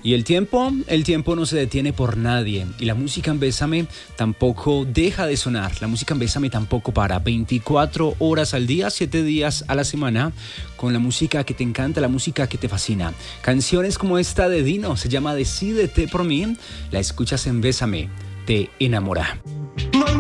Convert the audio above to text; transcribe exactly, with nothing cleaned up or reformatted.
Y el tiempo, el tiempo no se detiene por nadie. Y la música en Bésame tampoco deja de sonar. La música en Bésame tampoco para. veinticuatro horas al día, siete días a la semana, con la música que te encanta, la música que te fascina. Canciones como esta de Dino, se llama Decídete por mí. La escuchas en Bésame, te enamora.